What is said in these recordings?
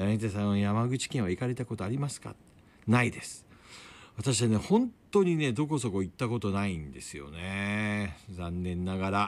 柳田さんは山口県は行かれたことありますか？ないです。私はね、本当にね、どこそこ行ったことないんですよね。残念ながら。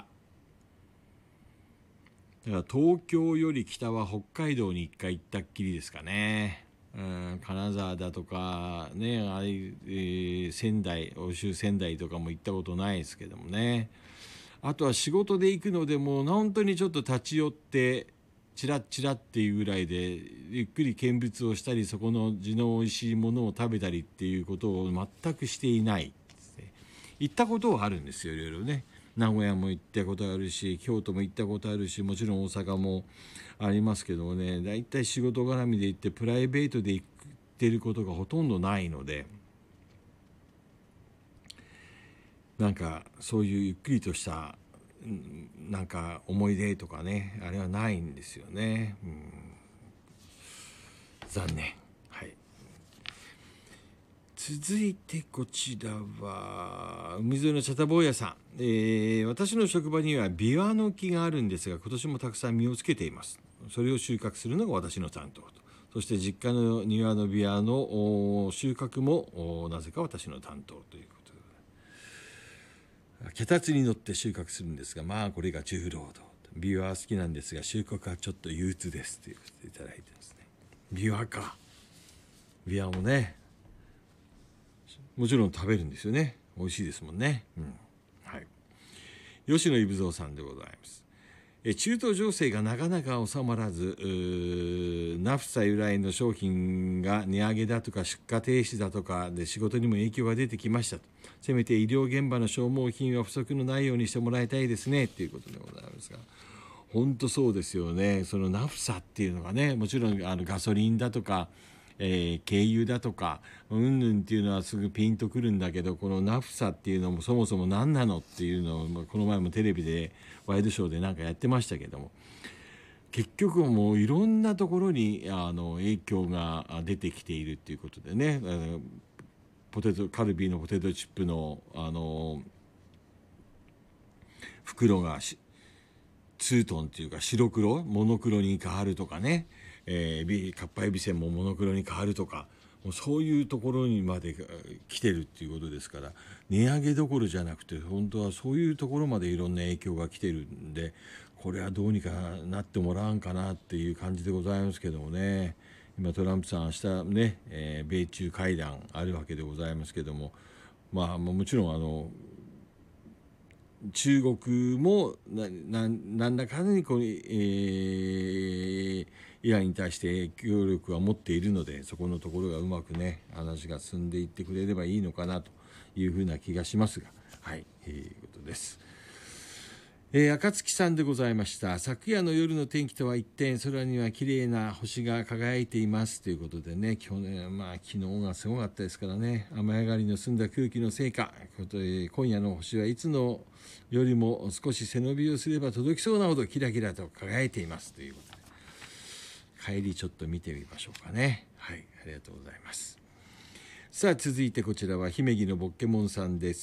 だから東京より北は北海道に一回行ったっきりですかね。金沢だとかね、仙台、欧州仙台とかも行ったことないですけどもね。あとは仕事で行くのでもう本当にちょっと立ち寄ってチラッチラっていうぐらいでゆっくり見物をしたり、そこの地の美味しいものを食べたりっていうことを全くしていないですね。行ったことはあるんですよ、いろいろね。名古屋も行ったことあるし、京都も行ったことあるし、もちろん大阪もありますけどもね、だいたい仕事絡みで行ってプライベートで行ってることがほとんどないので、なんかそういうゆっくりとしたなんか思い出とかね、あれはないんですよね。残念。はい。続いてこちらは海沿いの茶田坊やさん、私の職場にはビワの木があるんですが、今年もたくさん実をつけています。それを収穫するのが私の担当と。そして実家の庭のビワの収穫もなぜか私の担当ということで、脚立に乗って収穫するんですが、まあこれが重労働。ビワは好きなんですが収穫はちょっと憂鬱ですということでいただいてますね。ビワか。ビワもね、もちろん食べるんですよね。美味しいですもんね。はい。吉野伊武蔵さんでございます。中東情勢がなかなか収まらず、ナフサ由来の商品が値上げだとか出荷停止だとかで仕事にも影響が出てきましたと。せめて医療現場の消耗品は不足のないようにしてもらいたいですねということでございますが、本当そうですよね。そのナフサっていうのがね、もちろんガソリンだとか、軽油だとかうんぬんっていうのはすぐピンとくるんだけど、このナフサっていうのもそもそも何なのっていうのを、この前もテレビでワイドショーでなんかやってましたけども、結局もういろんなところに影響が出てきているっていうことでね、カルビーのポテトチップの袋がツートンっていうか白黒モノクロに変わるとかね、かっぱえびせんもモノクロに変わるとか、もうそういうところにまで来てるっていうことですから、値上げどころじゃなくて本当はそういうところまでいろんな影響が来てるんで、これはどうにかなってもらわんかなっていう感じでございますけどもね。今トランプさん明日ね、米中会談あるわけでございますけども、まあもちろん中国も何らかにイランに対して影響力は持っているので、そこのところがうまくね話が進んでいってくれればいいのかなというふうな気がしますが、はい、いうことです。暁さんでございました。昨夜の夜の天気とは一転、空には綺麗な星が輝いていますということでね、昨日がすごかったですからね、雨上がりの澄んだ空気のせいか、今夜の星はいつのよりも少し背伸びをすれば届きそうなほどキラキラと輝いていますということで、帰りちょっと見てみましょうかね。はい、ありがとうございます。さあ続いてこちらは姫木のボッケモンさんです。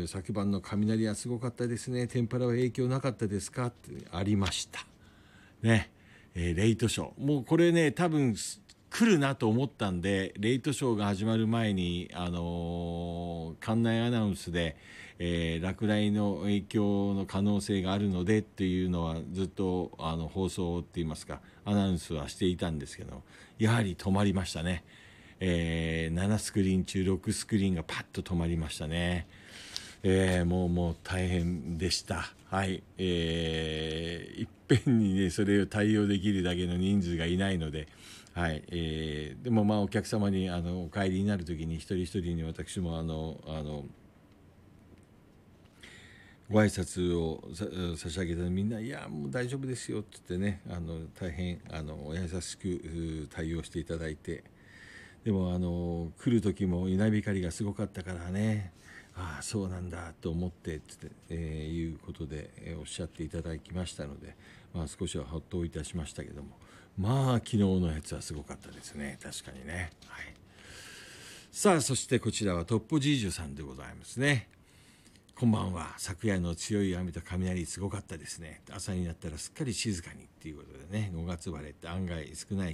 昨晩の雷はすごかったですね。天ぷらは影響なかったですかってありましたね。レイトショーもうこれね多分来るなと思ったんで、レイトショーが始まる前に館内アナウンスで、落雷の影響の可能性があるのでっていうのはずっと放送って言いますかアナウンスはしていたんですけど、やはり止まりましたね。7スクリーン中6スクリーンがパッと止まりましたね。もう大変でした。はい、いっぺんにねそれを対応できるだけの人数がいないので、はい、でもお客様にお帰りになる時に一人一人に私もご挨拶を差し上げたら、みんないやもう大丈夫ですよって言ってね、大変お優しく対応していただいて、でも来る時も稲光がすごかったからね、ああそうなんだと思っていうことでおっしゃっていただきましたので、少しはほっといたしましたけども、昨日のやつはすごかったですね。確かにね。はい。さあそしてこちらはトッポジージュさんでございますね。こんばんは。昨夜の強い雨と雷すごかったですね。朝になったらすっかり静かにっていうことでね、5月晴れって案外少ない